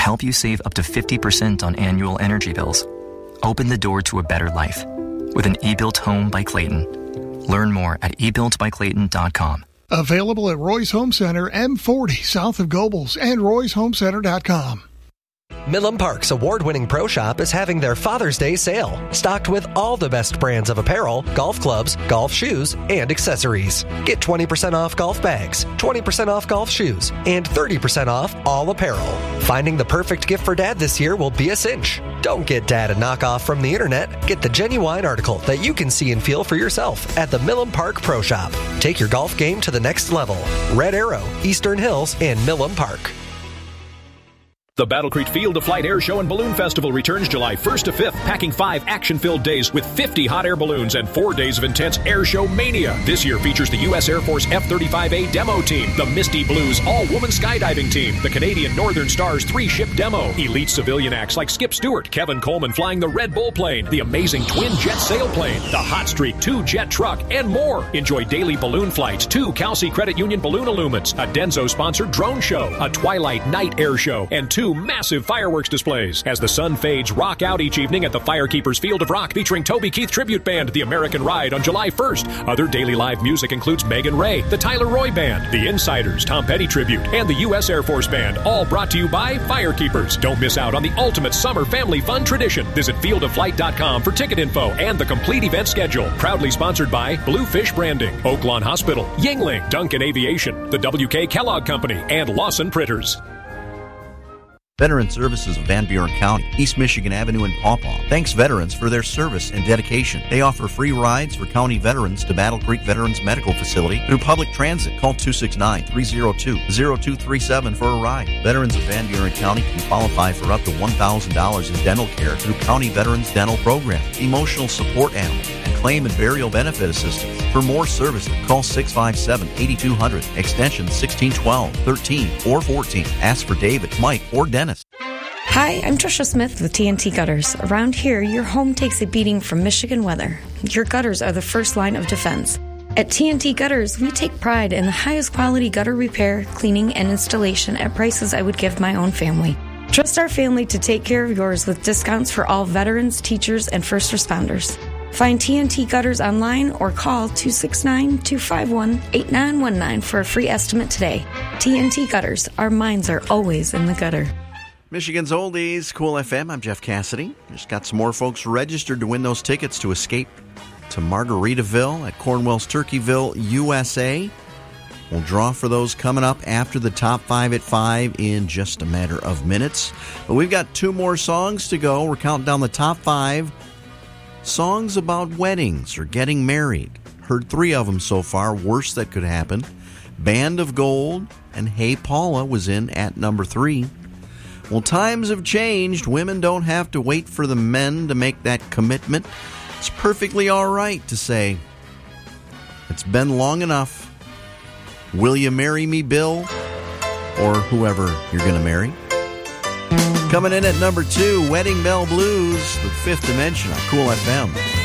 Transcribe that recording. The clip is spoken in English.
help you save up to 50% on annual energy bills. Open the door to a better life with an eBuilt home by Clayton. Learn more at ebuiltbyclayton.com. Available at Roy's Home Center, M40, south of Gobles, and royshomecenter.com. Millham Park's award-winning pro shop is having their Father's Day sale, stocked with all the best brands of apparel, golf clubs, golf shoes, and accessories. Get 20% off golf bags, 20% off golf shoes, and 30% off all apparel. Finding the perfect gift for Dad this year will be a cinch. Don't get Dad a knockoff from the internet. Get the genuine article that you can see and feel for yourself at the Millham Park Pro Shop. Take your golf game to the next level. Red Arrow, Eastern Hills, and Millham Park. The Battle Creek Field of Flight Air Show and Balloon Festival returns July 1st to 5th, packing 5 action-filled days with 50 hot air balloons and 4 days of intense air show mania. This year features the U.S. Air Force F-35A demo team, the Misty Blues all-woman skydiving team, the Canadian Northern Stars 3-ship demo, elite civilian acts like Skip Stewart, Kevin Coleman flying the Red Bull plane, the amazing twin-jet sailplane, the Hot Streak 2-jet truck, and more. Enjoy daily balloon flights, 2 Kelsey Credit Union balloon illumines, a Denso-sponsored drone show, a Twilight night air show, and 2 massive fireworks displays. As the sun fades, rock out each evening at the Firekeepers Field of Rock featuring Toby Keith Tribute Band, The American Ride on July 1st. Other daily live music includes Megan Ray, the Tyler Roy Band, The Insiders, Tom Petty Tribute, and the U.S. Air Force Band, all brought to you by Firekeepers. Don't miss out on the ultimate summer family fun tradition. Visit fieldofflight.com for ticket info and the complete event schedule. Proudly sponsored by Bluefish Branding, Oaklawn Hospital, Yingling, Duncan Aviation, the W.K. Kellogg Company, and Lawson Printers. Veteran Services of Van Buren County, East Michigan Avenue in Paw Paw. Thanks veterans for their service and dedication. They offer free rides for county veterans to Battle Creek Veterans Medical Facility through public transit. Call 269-302-0237 for a ride. Veterans of Van Buren County can qualify for up to $1,000 in dental care through County Veterans Dental Program, emotional support animal, and claim and burial benefit assistance. For more services, call 657-8200, extension 1612, 13, or 14. Ask for David, Mike, or Dennis. Hi, I'm Trisha Smith with TNT Gutters. Around here, your home takes a beating from Michigan weather. Your gutters are the first line of defense. At TNT Gutters, we take pride in the highest quality gutter repair, cleaning, and installation at prices I would give my own family. Trust our family to take care of yours with discounts for all veterans, teachers, and first responders. Find TNT Gutters online or call 269-251-8919 for a free estimate today. TNT Gutters, our minds are always in the gutter. Michigan's Oldies, Cool FM. I'm Jeff Cassidy. Just got some more folks registered to win those tickets to Escape to Margaritaville at Cornwell's Turkeyville, USA. We'll draw for those coming up after the top 5 at 5 in just a matter of minutes. But we've got 2 more songs to go. We're counting down the top 5 songs about weddings or getting married. Heard 3 of them so far. Worst that could happen. Band of Gold and Hey Paula was in at number 3. Well, times have changed. Women don't have to wait for the men to make that commitment. It's perfectly all right to say, it's been long enough. Will you marry me, Bill? Or whoever you're going to marry. Coming in at number 2, Wedding Bell Blues, the Fifth Dimension on Cool FM.